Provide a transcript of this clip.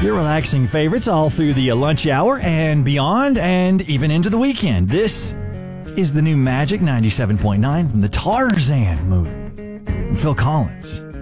Your relaxing favorites all through the lunch hour and beyond, and even into the weekend. This is the new Magic 97.9 from the Tarzan movie. Phil Collins.